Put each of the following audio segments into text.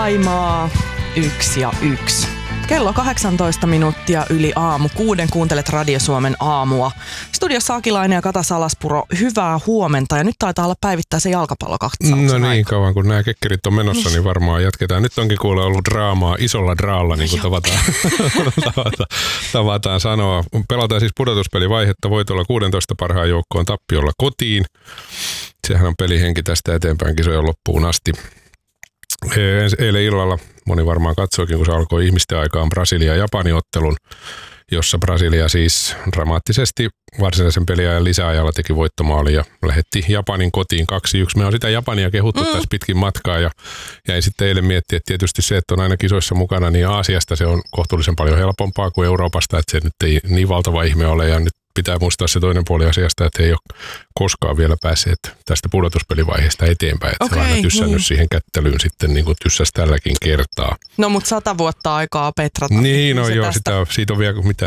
Thaimaa 1 ja 1. Kello 18 minuuttia yli aamu. 6 kuuntelet Radio Suomen aamua. Studiossa Akilainen ja Kata Salaspuro, hyvää huomenta. Ja nyt taitaa olla päivittäisen jalkapallokatsauksen No niin, kauan kun nämä kekkerit on menossa, niin varmaan jatketaan. Nyt onkin kuule ollut draamaa isolla draalla, niin kuin tavataan sanoa. Pelataan siis pudotuspelivaihetta voitolla 16 parhaan joukkoon tappiolla kotiin. Sehän on pelihenki tästä eteenpäin kisojen loppuun asti. Eilen illalla moni varmaan katsoikin, kun se alkoi ihmisten aikaan Brasilia-Japani-ottelun, jossa Brasilia siis dramaattisesti varsinaisen peliajan lisäajalla teki voittomaali ja lähetti Japanin kotiin 2-1. Me on sitä Japania kehuttu tässä pitkin matkaa ja jäin sitten eilen miettiä, että tietysti se, että on aina kisoissa mukana, niin Aasiasta se on kohtuullisen paljon helpompaa kuin Euroopasta, että se nyt ei niin valtava ihme ole ja nyt pitää muistaa se toinen puoli asiasta, että ei ole koskaan vielä päässeet tästä pudotuspelivaiheesta eteenpäin. Että se on aina tyssännyt siihen kättelyyn sitten niin kuin tyssäsi tälläkin kertaa. No mutta 100 vuotta aikaa petrata. Niin, no joo, siitä on vielä mitä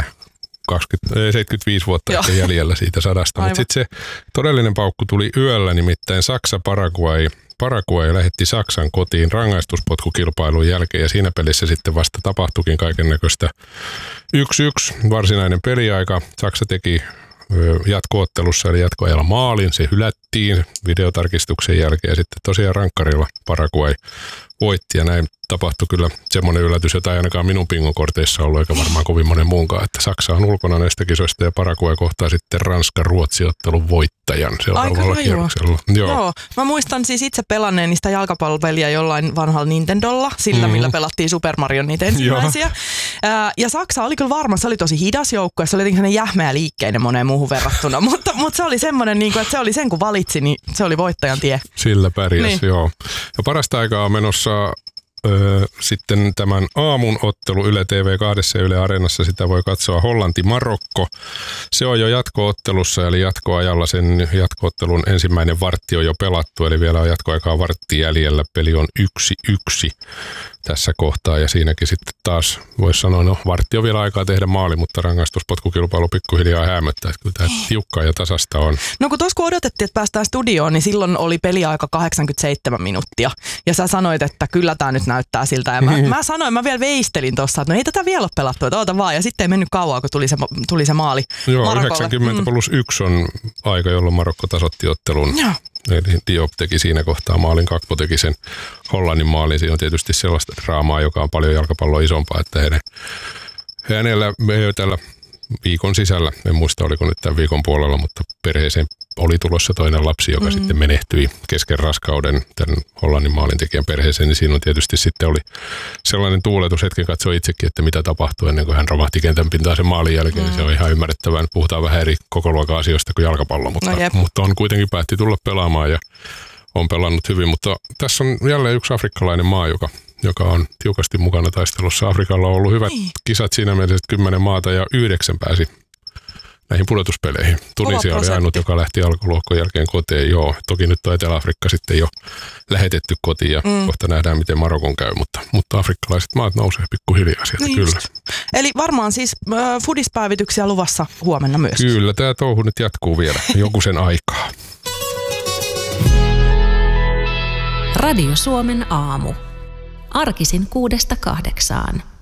75 vuotta ehkä jäljellä siitä 100. Mutta sitten se todellinen paukku tuli yöllä, nimittäin Paraguay lähetti Saksan kotiin rangaistuspotkukilpailun jälkeen ja siinä pelissä sitten vasta tapahtuikin kaikennäköistä 1-1 varsinainen peliaika. Saksa teki jatko-ottelussa eli jatkoajalla maalin, se hylättiin videotarkistuksen jälkeen ja sitten tosiaan rankkarilla Paraguay voitti ja näin tapahtui kyllä semmoinen yllätys, jota ei ainakaan minun pingokorteissa ollut eikä varmaan kovin monen muunkaan, että Saksa on ulkona näistä kisoista ja Paraguay kohtaa sitten Ranska-Ruotsi-ottelun voittajan seuraavalla kierroksella. Joo, mä muistan siis itse pelanneen niistä jalkapallopeliä jollain vanhalla Nintendolla, sillä millä pelattiin Super Mario niitä ensimmäisiä. Ja Saksa oli kyllä varma, se oli tosi hidas joukkue, se oli jotenkin jähmeä liikkeinen moneen muuhun verrattuna, mutta se oli semmoinen, että se oli sen kun valitsi, niin se oli voittajan tie. Sillä pärjäs, joo. Ja parasta aikaa on menossa sitten tämän aamun ottelu Yle TV2 ja Yle Areenassa, sitä voi katsoa Hollanti-Marokko. Se on jo jatko-ottelussa, eli jatkoajalla sen jatko-ottelun ensimmäinen vartti on jo pelattu, eli vielä on jatkoaikaa vartti jäljellä. Peli on 1-1 tässä kohtaa ja siinäkin sitten taas voisi sanoa, no vartti on vielä aikaa tehdä maali, mutta rangaistuspotkukilpailu pikkuhiljaa häämöttää, että kyllä tämä tiukkaa ja tasasta on. No kun tuossa kun odotettiin, että päästään studioon, niin silloin oli peliaika 87 minuuttia ja sä sanoit, että kyllä tämä nyt näyttää siltä ja mä vielä veistelin tuossa, että no ei tätä vielä ole pelattu, että oota vaan ja sitten ei mennyt kauan, kun tuli se maali Joo, Marokolle. 90+1 on aika, jolloin Marokko tasoitti ottelun. Joo. Eli Diop teki siinä kohtaa maalin, Kakpo teki sen Hollannin maalin. Siinä on tietysti sellaista draamaa, joka on paljon jalkapalloa isompaa, että hänellä tällä viikon sisällä, en muista oliko nyt tämän viikon puolella, mutta perheeseen oli tulossa toinen lapsi, joka sitten menehtyi kesken raskauden tämän Hollannin maalintekijän perheeseen, niin siinä on tietysti sitten oli sellainen tuuletus, hetken katsoi itsekin, että mitä tapahtui ennen kuin hän romahti kentän pintaan sen maalin jälkeen, niin se on ihan ymmärrettävää, nyt puhutaan vähän eri kokoluokan asioista kuin jalkapallo, mutta on kuitenkin päätti tulla pelaamaan ja on pelannut hyvin, mutta tässä on jälleen yksi afrikkalainen maa, joka on tiukasti mukana taistelussa. Afrikalla on ollut hyvät kisat siinä mielessä, että 10 maata ja 9 pääsi näihin pudotuspeleihin. Tunisia oli ainut, joka lähti alkulohkon jälkeen kotiin. Joo, toki nyt on Etelä-Afrikka sitten jo lähetetty kotiin ja kohta nähdään, miten Marokon käy, mutta afrikkalaiset maat nousee pikkuhiljaa sieltä niin kyllä. Just. Eli varmaan siis fudispäivityksiä luvassa huomenna myös. Kyllä, tämä touhu nyt jatkuu vielä joku sen aikaa. Radio Suomen aamu. Arkisin 6–8.